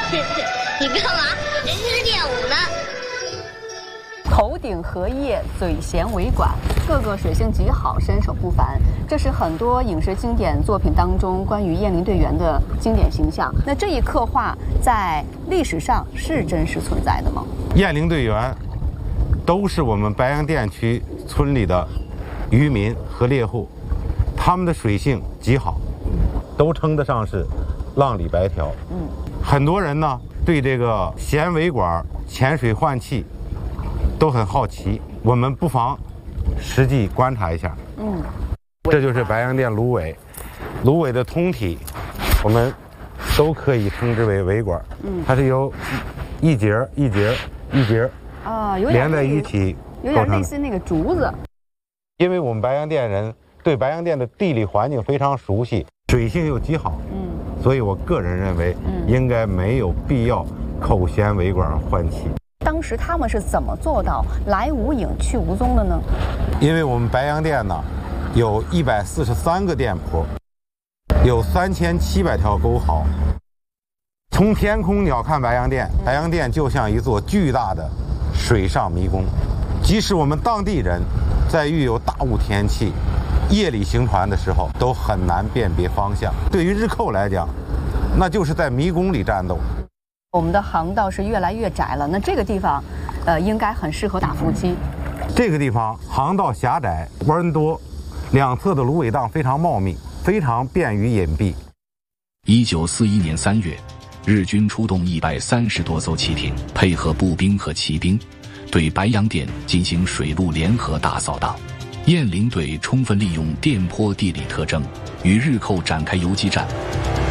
你干嘛？人家是练武呢。 头顶荷叶，嘴衔尾管，各个水性极好，身手不凡。这是很多影视经典作品当中关于雁翎队员的经典形象。那这一刻画在历史上是真实存在的吗？ 雁翎队员都是我们白洋淀区村里的渔民和猎户，他们的水性极好，都称得上是浪里白条。很多人呢对这个衔尾管、潜水换气都很好奇，我们不妨实际观察一下。这就是白洋淀芦苇，芦苇的通体我们都可以称之为尾管。它是由一节一节连在一起， 有点类似那个竹子。 因为我们白洋淀人对白洋淀的地理环境非常熟悉，水性又极好，所以我个人认为应该没有必要扣衔尾管换气。 当时他们是怎么做到来无影去无踪的呢？ 因为我们白洋淀呢有143个店铺，有3700条沟壕。从天空鸟瞰白洋淀，白洋淀就像一座巨大的水上迷宫。即使我们当地人在遇有大雾天气、夜里行船的时候，都很难辨别方向。对于日寇来讲，那就是在迷宫里战斗。 我们的航道是越来越窄了，那这个地方，应该很适合打伏击。 这个地方航道狭窄，弯多，两侧的芦苇荡非常茂密，非常便于隐蔽。 1941年3月，日军出动130多艘汽艇，配合步兵和骑兵，对白洋淀进行水陆联合大扫荡。雁翎队充分利用电波地理特征，与日寇展开游击战。